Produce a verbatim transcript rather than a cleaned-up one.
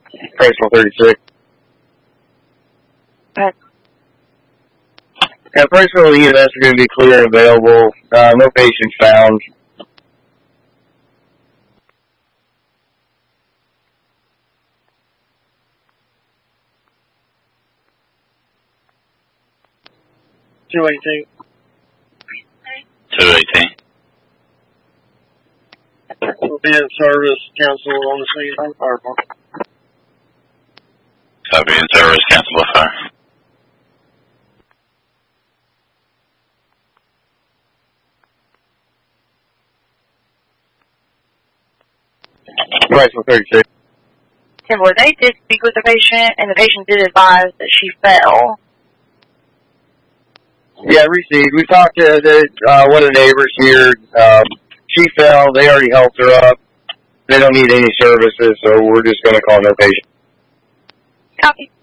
Principal thirty-six. Okay. Yeah, Principal and E M S are going to be clear and available. Uh, no patients found. two eighteen. two eighteen. We'll be in service, cancel on the scene by fire department. Copy, in service, cancel by fire. Principal thirty-six. Timber, they did speak with the patient, and the patient did advise that she fell. Yeah, received. We talked to the, uh, one of the neighbors here. Um, she fell. They already helped her up. They don't need any services, so we're just going to call no patient. Copy.